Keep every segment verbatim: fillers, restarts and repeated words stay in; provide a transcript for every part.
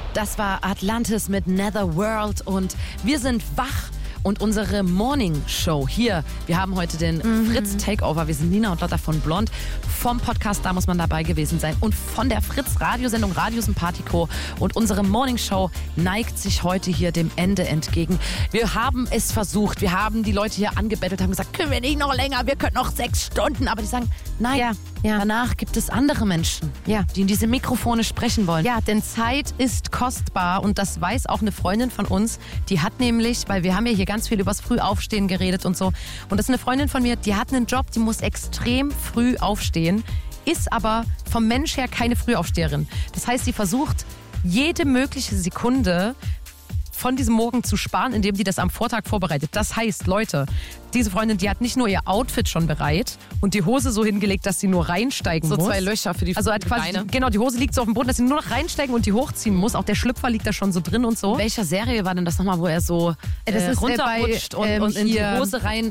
Das war Atlantis mit Netherworld und wir sind wach. Und unsere Morning Show hier, wir haben heute den mhm. Fritz Takeover. Wir sind Nina und Lotta von Blond. Vom Podcast, da muss man dabei gewesen sein. Und von der Fritz Radiosendung Radio Sympathico. Und unsere Morning Show neigt sich heute hier dem Ende entgegen. Wir haben es versucht. Wir haben die Leute hier angebettelt, haben gesagt, können wir nicht noch länger, wir können noch sechs Stunden. Aber die sagen, nein, ja, ja. danach gibt es andere Menschen, ja. die in diese Mikrofone sprechen wollen. Ja, denn Zeit ist kostbar und das weiß auch eine Freundin von uns. Die hat nämlich, weil wir haben ja hier ganz viel übers Frühaufstehen geredet und so. Und das ist eine Freundin von mir, die hat einen Job, die muss extrem früh aufstehen, ist aber vom Mensch her keine Frühaufsteherin. Das heißt, sie versucht, jede mögliche Sekunde von diesem Morgen zu sparen, indem die das am Vortag vorbereitet. Das heißt, Leute, diese Freundin, die hat nicht nur ihr Outfit schon bereit und die Hose so hingelegt, dass sie nur reinsteigen so muss. So zwei Löcher für die Also hat quasi, Beine. Genau, die Hose liegt so auf dem Boden, dass sie nur noch reinsteigen und die hochziehen muss. Auch der Schlüpfer liegt da schon so drin und so. In welcher Serie war denn das nochmal, wo er so äh, das ist runterrutscht bei, ähm, und, und in die Hose rein?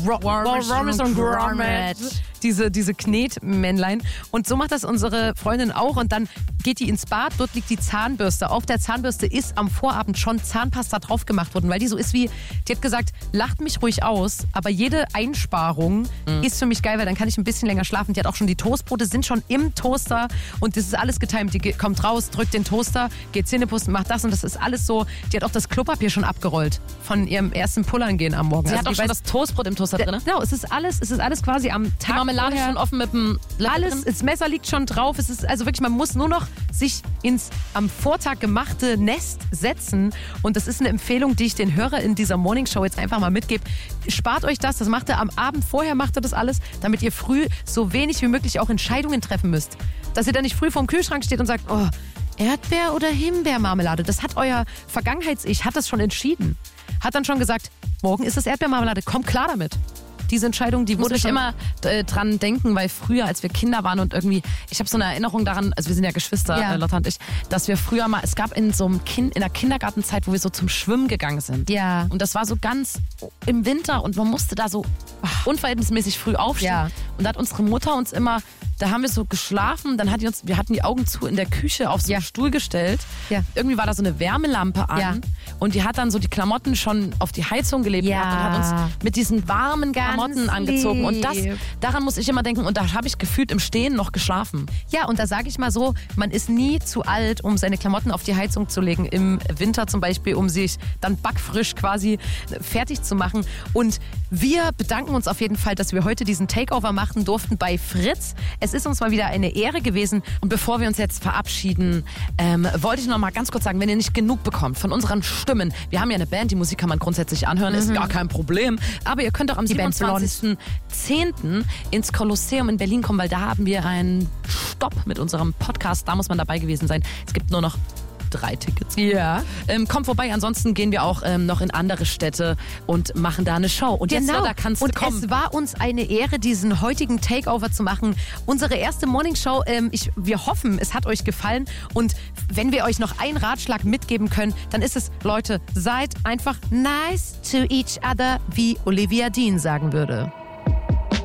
Ramis und Gromit. Diese, diese Knetmännlein. Und so macht das unsere Freundin auch. Und dann geht die ins Bad, dort liegt die Zahnbürste. Auf der Zahnbürste ist am Vorabend schon Zahnpasta drauf gemacht worden, weil die so ist wie, die hat gesagt, lacht mich ruhig aus, aber jede Einsparung mhm. ist für mich geil, weil dann kann ich ein bisschen länger schlafen. Die hat auch schon die Toastbrote, sind schon im Toaster und das ist alles getimt. Die kommt raus, drückt den Toaster, geht Zähneputzen, macht das und das ist alles so. Die hat auch das Klopapier schon abgerollt von ihrem ersten Pullern gehen am Morgen. Sie also hat auch schon weiß, das Toastbrot im Toaster drin. Genau, es ist alles, es ist alles quasi am Tag. Die Marmelade schon offen mit dem Löffel Alles, drin. das Messer liegt schon drauf. Es ist also wirklich, man muss nur noch sich ins am Vortag gemachte Nest setzen. Und das ist eine Empfehlung, die ich den Hörer in dieser Morning Show jetzt einfach mal mitgebe. Spart euch das, das macht ihr am Abend vorher, macht ihr das alles, damit ihr früh so wenig wie möglich auch Entscheidungen treffen müsst. Dass ihr dann nicht früh vorm Kühlschrank steht und sagt, oh, Erdbeer- oder Himbeermarmelade. Das hat euer Vergangenheits-Ich, hat das schon entschieden. Hat dann schon gesagt, morgen ist es Erdbeermarmelade, kommt klar damit. Diese Entscheidung, die wurde ich immer äh, dran denken, weil früher, als wir Kinder waren und irgendwie, ich habe so eine Erinnerung daran, also wir sind ja Geschwister, ja. Äh, Lotta und ich, dass wir früher mal, es gab in so einem Kind, in der Kindergartenzeit, wo wir so zum Schwimmen gegangen sind. Ja. Und das war so ganz im Winter und man musste da so unverhältnismäßig früh aufstehen. Ja. Und da hat unsere Mutter uns immer, da haben wir so geschlafen, dann hat die uns, wir hatten die Augen zu in der Küche auf so einen ja. Stuhl gestellt. Ja. Irgendwie war da so eine Wärmelampe an. Ja. Und die hat dann so die Klamotten schon auf die Heizung gelebt ja. gehabt und hat uns mit diesen warmen Klamotten Ganz angezogen. lieb. Und das, daran muss ich immer denken. Und da habe ich gefühlt im Stehen noch geschlafen. Ja, und da sage ich mal so, man ist nie zu alt, um seine Klamotten auf die Heizung zu legen. Im Winter zum Beispiel, um sich dann backfrisch quasi fertig zu machen. Und wir bedanken uns auf jeden Fall, dass wir heute diesen Takeover machen durften bei Fritz. Es ist uns mal wieder eine Ehre gewesen. Und bevor wir uns jetzt verabschieden, ähm, wollte ich noch mal ganz kurz sagen, wenn ihr nicht genug bekommt von unseren Stimmen, wir haben ja eine Band, die Musik kann man grundsätzlich anhören, mhm. ist gar kein Problem. Aber ihr könnt auch am siebenundzwanzigsten zehnten ins Kolosseum in Berlin kommen, weil da haben wir einen Stopp mit unserem Podcast. Da muss man dabei gewesen sein. Es gibt nur noch drei Tickets. Ja. Ähm, kommt vorbei, ansonsten gehen wir auch ähm, noch in andere Städte und machen da eine Show. Und genau. jetzt, da kannst du und kommen. Es war uns eine Ehre, diesen heutigen Takeover zu machen. Unsere erste Morning Show. Ähm, ich, wir hoffen, es hat euch gefallen. Und wenn wir euch noch einen Ratschlag mitgeben können, dann ist es, Leute, seid einfach nice to each other, wie Olivia Dean sagen würde.